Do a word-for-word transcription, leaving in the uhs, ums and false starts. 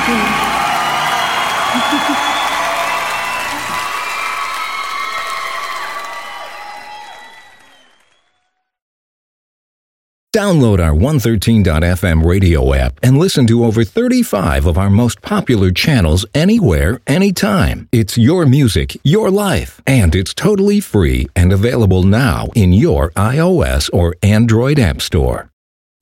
Download our one thirteen dot f m radio app and listen to over thirty-five of our most popular channels anywhere, anytime. It's your music, your life, and it's totally free and available now in your iOS or Android app store.